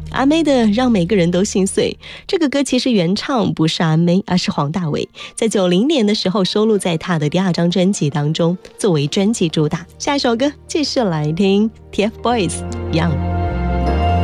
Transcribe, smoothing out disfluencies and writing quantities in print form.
阿妹的《让每个人都心碎》这个歌其实原唱不是阿妹，而是黄大炜，在90年的时候收录在他的第2张专辑当中，作为专辑主打。下一首歌继续来听 TFBOYS Young。